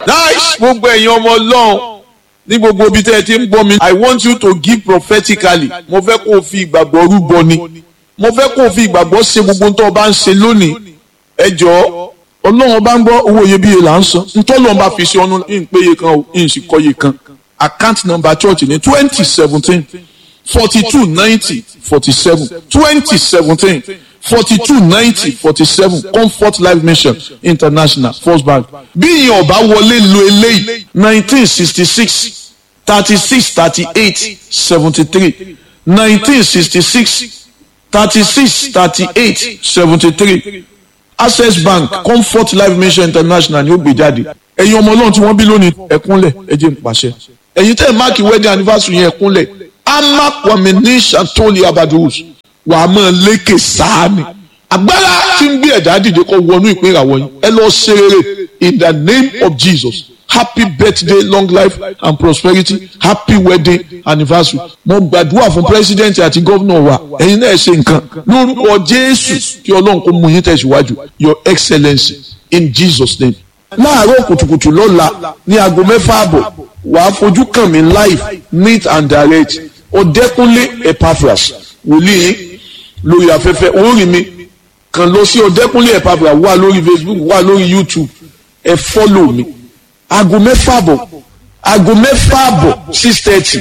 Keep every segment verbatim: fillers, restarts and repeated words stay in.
Nice, gbogbo ẹ̀yin ọmọ Ọlọ́run ní gbogbo ibi tẹ́ ẹ ti ń gbọ́ mi. I want you to give prophetically. Mo fẹ́ kó o fi ìgbàgbọ́ rúbọ ni. Mo fẹ́ kó o fi ìgbàgbọ́ ṣe gbogbo tó o bá ń ṣe lónìí. Ẹ jọ̀ọ́ Ọlọ́run bá ń gbọ́ owó iyebíye là ń san. Ntọ́lọ́run bá fi ṣe ọ̀nà ìpéye kan o, ìsì kọ́ye kan. Account number church ní twenty seventeen forty-two ninety forty-seven twenty seventeen forty-two ninety forty-seven Comfort Life Mission International First Bank. Bí ìyẹn ọba wọlé lo eléyìí nineteen sixty six thirty six thirty eight seventy three nineteen sixty six thirty six thirty eight seventy three Access Bank Comfort Life Mission International ni ó gbé jáde. Ẹ̀yin ọmọ Ọlọ́run tí wọ́n bí lónìí ẹ̀kúnlẹ̀ ẹ jẹ́ n pàṣẹ. Ẹ̀yin tẹ́ ẹ̀ máàkì wedding anniversary yẹn ẹ̀kúnlẹ̀ amak wamini santoli abadus wà á máa lékè sáàni agbára tí ń gbé ẹ̀dá dìde kó wọnú ìpín ìràwọ̀ yín ẹ lọ ṣe rere in the name of Jesus. Happy birthday, long life and prosperity. Happy wedding anniversary. Mo gbàdúrà fún president àti gómìnà wa ẹ̀yin náà ṣe nǹkan lórúkọ Jésù kí Ọlọ́run kó mú yín tẹ̀síwájú. Your Excellency in Jesus name. Láàárọ̀ kùtùkùtù lọ́la ní aago mẹ́fà àbọ̀ wàá fojú kàn mí live neat and direct. Ọ̀dẹ́kúnlé Epaphras wòlíì lórí afẹ́fẹ́ orí mi kàn lọ sí Ọ̀dẹ́kúnlé Epaphras wà lórí Facebook wà lórí YouTube ẹ fọ́lò mi aago mẹ́fà àbọ̀ aago mẹ́fà àbọ̀ six thirty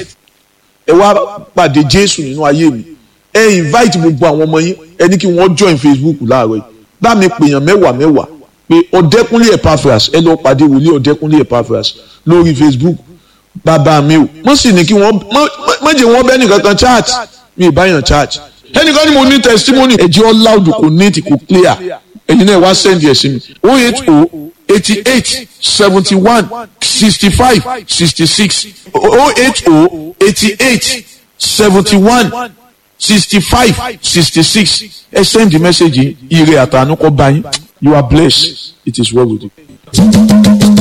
ẹ wá pàdé Jésù nínú ayé mi ẹ invite gbogbo àwọn ọmọ yín ẹ ní kí wọ́n join Facebook láàárọ̀ yìí bá mi pèèyàn mẹ́wàá mẹ́wàá pé Ọ̀dẹ́kúnlé Epaphras ẹ lọ pàdé wòlíì Ọ̀dẹ́kúnlé Epaphras lórí Facebook bàbá mi o mo sì ní kí wọ́n méje wọ́n bẹ́ẹ̀ nìkan kan chat mi ìbáyàn chat ẹnìkan ni mo ní testimony ẹ̀jẹ̀ all loud kò neat kò clear ẹ̀yin náà wá send ẹ̀ sí mi oh eight oh eighty eight seventy one sixty five sixty six oh eight oh eighty eight seventy one sixty five sixty six ẹ send the message ire àtànú kọ bá yín you are blessed it is well with you.